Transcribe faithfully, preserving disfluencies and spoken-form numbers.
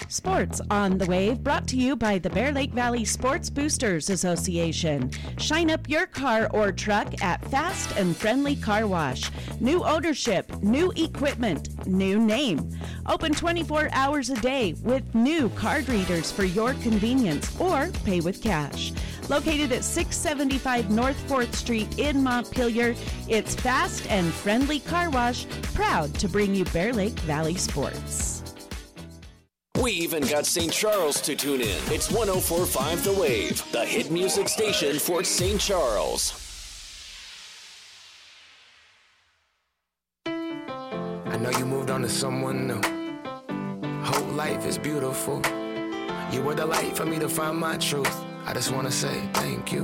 Sports on the Wave, brought to you by the Bear Lake Valley Sports Boosters Association. Shine up your car or truck at Fast and Friendly Car Wash. New ownership, new equipment, new name. Open twenty-four hours a day with new card readers for your convenience, or pay with cash. Located at six seventy-five North fourth Street in Montpelier, it's Fast and Friendly Car Wash, proud to bring you Bear Lake Valley Sports. We even got Saint Charles to tune in. It's one oh four point five The Wave, the hit music station for Saint Charles. I know you moved on to someone new. Whole life is beautiful. You were the light for me to find my truth. I just want to say thank you.